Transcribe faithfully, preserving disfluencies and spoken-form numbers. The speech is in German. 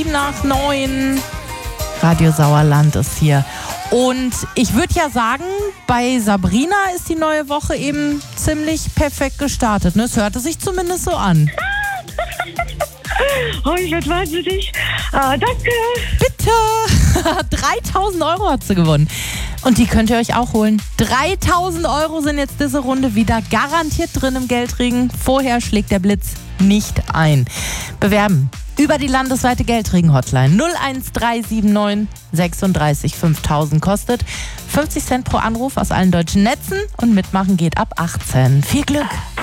Nach neun. Radio Sauerland ist hier. Und ich würde ja sagen, bei Sabrina ist die neue Woche eben ziemlich perfekt gestartet. Ne? Es hörte sich zumindest so an. Oh, ich werde wahnsinnig. Ah, danke. Bitte. dreitausend Euro hat sie gewonnen. Und die könnt ihr euch auch holen. dreitausend Euro sind jetzt diese Runde wieder garantiert drin im Geldregen. Vorher schlägt der Blitz nicht ein. Bewerben über die landesweite Geldregen-Hotline. null eins drei sieben neun sechsunddreißig fünftausend kostet fünfzig Cent pro Anruf aus allen deutschen Netzen und mitmachen geht ab achtzehn. Viel Glück!